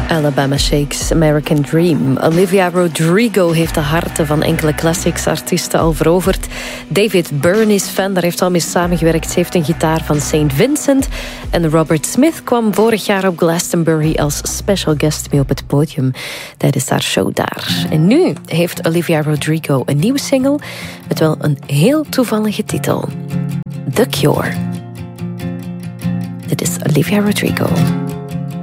Alabama Shakes, American Dream. Olivia Rodrigo heeft de harten van enkele classics-artiesten al veroverd. David Byrne is fan, daar heeft al mee samengewerkt. Ze heeft een gitaar van St. Vincent. En Robert Smith kwam vorig jaar op Glastonbury als special guest mee op het podium tijdens haar show daar. En nu heeft Olivia Rodrigo een nieuwe single met wel een heel toevallige titel. The Cure. Dit is Olivia Rodrigo.